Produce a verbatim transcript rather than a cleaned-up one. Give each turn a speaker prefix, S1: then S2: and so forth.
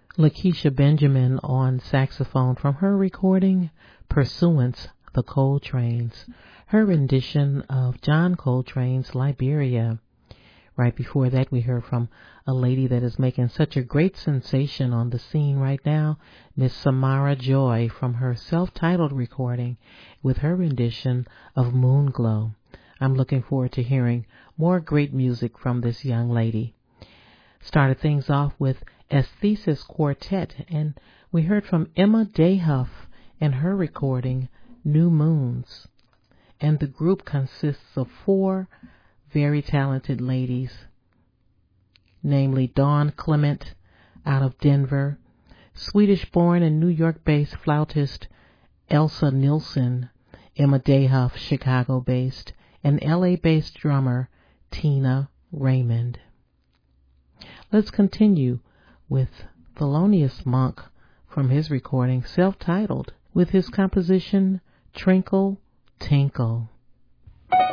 S1: Lakeisha Benjamin on saxophone from her recording Pursuance, the Coltrane's, her rendition of John Coltrane's Liberia. Right before that, we heard from a lady that is making such a great sensation on the scene right now, Miss Samara Joy, from her self-titled recording with her rendition of Moonglow. I'm looking forward to hearing more great music from this young lady. Started things off with Aesthesis Quartet, and we heard from Emma Dayhuff and her recording New Moons. And the group consists of four very talented ladies, namely Dawn Clement out of Denver, Swedish-born and New York-based flautist Elsa Nilsson, Emma Dayhuff, Chicago-based, and L A-based drummer Tina Raymond. Let's continue with Thelonious Monk from his recording self-titled with his composition Trinkle Tinkle.